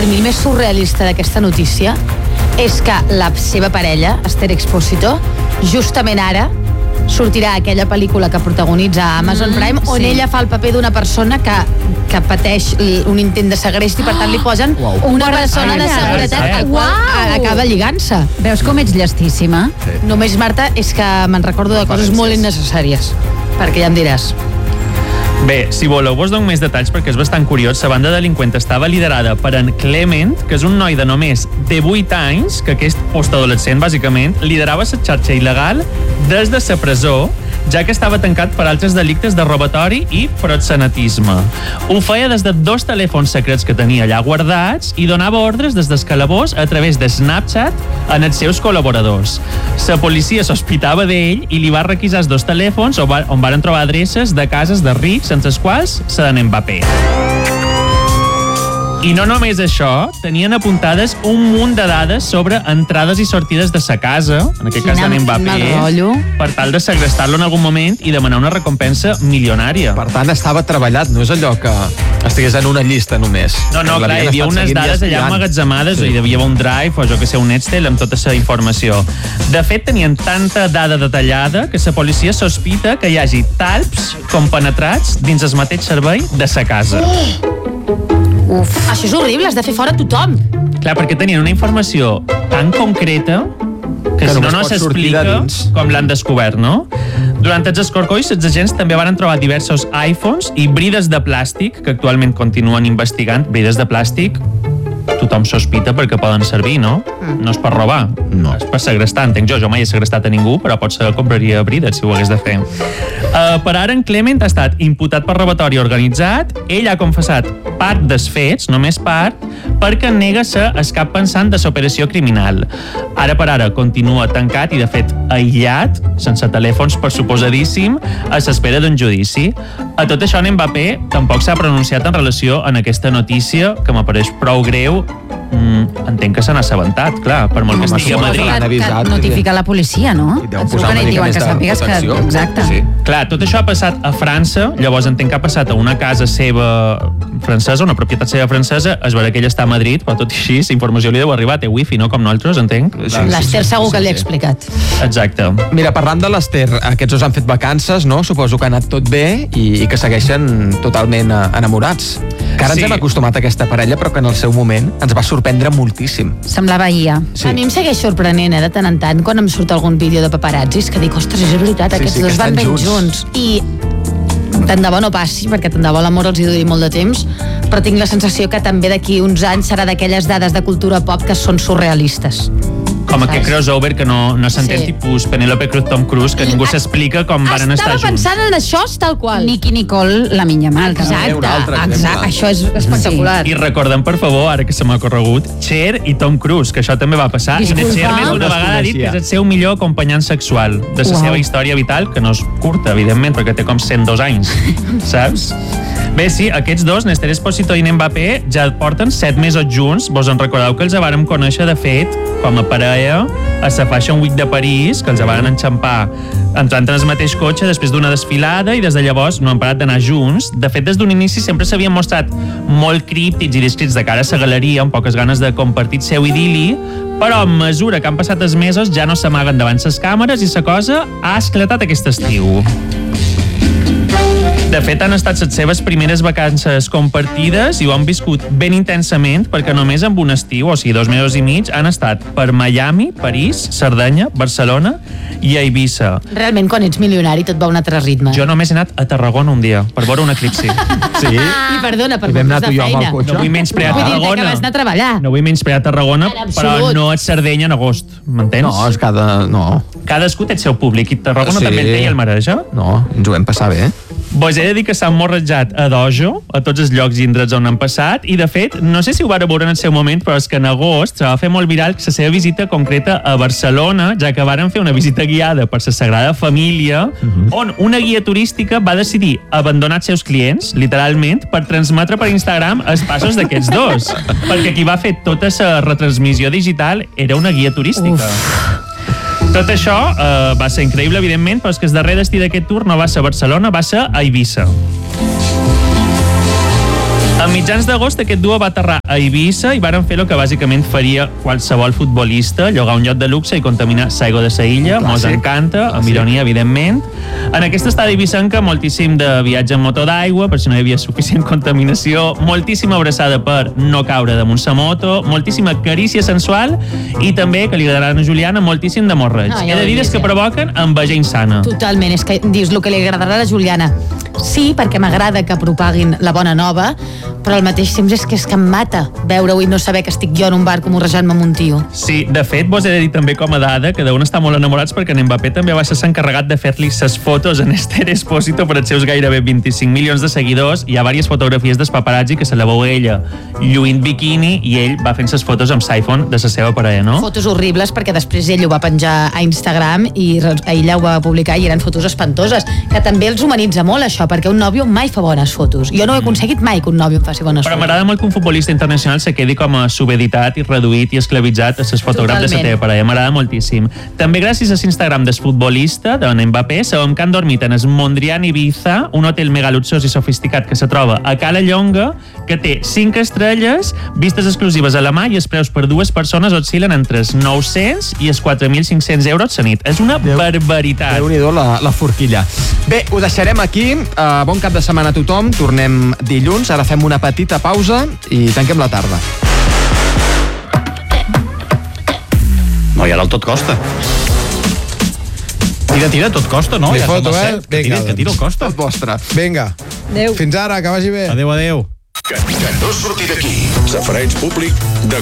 per mi el més surrealista d'aquesta notícia és que la seva parella, Esther Expósito, justament ara sortirà aquella pel·lícula que protagonitza a Amazon Prime, on ella fa el paper d'una persona que pateix un intent de segrest i per tant li posen una persona de seguretat al qual acaba lligant-se. Veus com ets llestíssima? Sí. Només, Marta, és que me'n recordo de coses molt innecessàries, perquè ja em diràs. Bé, si voleu vos dono més detalls perquè és bastant curiós. La banda delinqüent estava liderada per en Clement, que és un noi de només 18 anys, que aquest postadolescent, bàsicament, liderava la xarxa il·legal des de la presó, ja que estava tancat per altres delictes de robatori i proxenetisme. Ho feia des de 2 telèfons secrets que tenia allà guardats i donava ordres des del calabós a través de Snapchat en els seus col·laboradors. La policia sospitava d'ell i li va requisar els 2 telèfons on van trobar adreces de cases de rics, entre els quals la d'en Mbappé. I no només això, tenien apuntades un munt de dades sobre entrades i sortides de sa casa, en aquest cas d'en Mbappé, per tal de segrestar-lo en algun moment i demanar una recompensa milionària. Per tant, estava treballat, no és allò que estigués en una llista només. No, clar, hi havia unes dades allà emmagatzemades, o hi havia un drive, o jo que sé, un Excel amb tota la informació. De fet, tenien tanta dada detallada que la policia sospita que hi hagi talps compenetrats dins el mateix servei de sa casa. Uf, això és horrible, has de fer fora tothom. Clar, perquè tenien una informació tan concreta que si no s'explica com l'han descobert, no? Durant els escorcolls, els agents també van trobar diversos iPhones i brides de plàstic, que actualment continuen investigant. Brides de plàstic, tothom sospita perquè poden servir, no? No és per robar, no. És per segrestar, entenc jo. Jo mai he segrestat a ningú, però potser compraria brides si ho hagués de fer. Per ara, en Clement ha estat imputat per robatori organitzat. Ell ha confessat part dels fets, només part, perquè nega ser el cap pensant de l'operació criminal. Ara per ara continua tancat i, de fet, aïllat, sense telèfons, per suposadíssim, a l'espera d'un judici. A tot això, en Mbappé tampoc s'ha pronunciat en relació amb aquesta notícia, que m'apareix prou greu. Entenc que se n'ha assabentat, clar, per molt que estigui a Madrid. Que notifica la policia, no? Et truquen i diuen que sàpigues que... Exacte. Sí. Clar, tot això ha passat a França, llavors entenc que ha passat a una casa seva francesa, una propietat seva francesa, es veurà que ella està a Madrid, però tot i així, la informació li deu arribar, té wifi, no? Com nosaltres, entenc. L'Ester segur que li ha explicat. Exacte. Mira, parlant de l'Ester, aquests dos han fet vacances, no? Suposo que ha anat tot bé i que segueixen totalment enamorats. Que ara ens hem acostumat a aquesta parella, però que en el seu moment ens va sorprendre moltíssim. Semblava ahir. Sí. A mi em segueix sorprenent, de tant en tant, quan em surt algun vídeo de paparazzis, que dic, ostres, és veritat, aquests dos van ben junts. I tant de bo no passi, perquè tant de bo l'amor els hi duri molt de temps, però tinc la sensació que també d'aquí uns anys serà d'aquelles dades de cultura pop que són surrealistes. Com aquest crossover que no s'entén, tipus Penélope Cruz, Tom Cruise, que ningú s'explica com van estar junts. Estava pensant en això, tal qual. Nicky Nicole, la Yamal. Exacte. Això és espectacular. I recordem, per favor, ara que se m'ha corregut, Cher i Tom Cruise, que això també va passar. I Cher més d'una vegada ha dit que és el seu millor acompanyant sexual de la seva història vital, que no és curta, evidentment, perquè té com 102 anys, saps? Bé, sí, aquests dos, Esther Expósito i Mbappé, ja porten 7 mesos junts. Vos en recordeu que els vàrem conèixer, de fet, com a parella a la Fashion Week de París, que els van enxampar entrant en el mateix cotxe després d'una desfilada, i des de llavors no han parat d'anar junts. De fet, des d'un inici sempre s'havien mostrat molt críptics i discrets de cara a la galeria, amb poques ganes de compartir el seu idili, però a mesura que han passat els mesos ja no s'amaguen davant les càmeres i la cosa ha esclatat aquest estiu. De fet, han estat les seves primeres vacances compartides i ho han viscut ben intensament, perquè només amb un estiu, o sigui, 2 mesos i mig, han estat per Miami, París, Sardenya, Barcelona i a Eivissa. Realment, quan ets milionari, tot va a un altre ritme. Jo només he anat a Tarragona un dia, per veure un eclipsi. Sí? I perdona, per motius de feina. No vull menysprear Tarragona. Vull dir que vas anar a treballar. No vull menysprear Tarragona, però no et Sardenya en agost, m'entens? No, és no. Cadascú té el seu públic, i Tarragona també el té i el mareja. No, ens ho hem passat bé. Vos he de dir que s'han morrejat a dojo, a tots els llocs i indrets on han passat, i de fet, no sé si ho vau veure en el seu moment, però és que en agost se va fer molt viral la seva visita concreta a Barcelona, ja que varen fer una visita guiada per la Sagrada Família, on una guia turística va decidir abandonar els seus clients, literalment, per transmetre per Instagram els passos d'aquests dos, perquè qui va fer tota la retransmissió digital era una guia turística. Tot això va ser increïble, evidentment, però és que el darrer destí d'aquest tour no va ser a Barcelona, va ser a Eivissa. A mitjans d'agost aquest duo va aterrar a Eivissa i varen fer el que bàsicament faria qualsevol futbolista, llogar un lloc de luxe i contaminar l'aigua de sa illa. Mos encanta, amb ironia, evidentment. En aquesta estada eivissenca, moltíssim de viatge en moto d'aigua, per si no hi havia suficient contaminació, moltíssima abraçada per no caure damunt sa moto, moltíssima carícia sensual i també, que li agradaran a Juliana, moltíssim de morreig. He de dir que provoquen enveja insana. Totalment, és que dius el que li agradarà a la Juliana. Sí, perquè m'agrada que propaguin la bona nova, però al mateix temps és que em mata veure-ho i no saber que estic jo en un barco morrejant-me amb un tio. Sí, de fet, vos he de dir també com a dada que deuen estar molt enamorats perquè en Mbappé també va ser encarregat de fer-li ses fotos en Esther Expósito per als seus gairebé 25 milions de seguidors. Hi ha diverses fotografies del paparazzi que se la veu ella lluint biquini i ell va fent ses fotos amb l'iPhone de la seva parella, no? Fotos horribles perquè després ell ho va penjar a Instagram i ella ho va publicar i eren fotos espantoses, que també els humanitza molt això, perquè un nòvio mai fa bones fotos. Jo no he aconseguit mai que un nòvio em faci bones fotos. Però m'agrada molt que un futbolista internacional se quedi com a subeditat i reduït i esclavitzat a ses fotogrames de la teva parella. M'agrada moltíssim. També gràcies a l'Instagram del futbolista, d'en Mbappé, sabem que han dormit en el Mondrian Ibiza, un hotel mega luxós i sofisticat que se troba a Cala Llonga, que té 5 estrelles, vistes exclusives a la mà i els preus per dues persones oscil·len entre els 900 i els 4.500 euros la nit. És una barbaritat. Déu-n'hi-do la forquilla. Bé, ho deixarem aquí. Bon cap de setmana a tothom. Tornem dilluns. Ara fem una petita pausa i tanquem la tarda. No, i ara el tot costa. Tira, tot costa, no? Li foto, Vinga, que tira el costa. Tot vostre. Vinga. Adéu. Fins ara, que vagi bé. Adéu. Que no surti d'aquí. Safareig públic de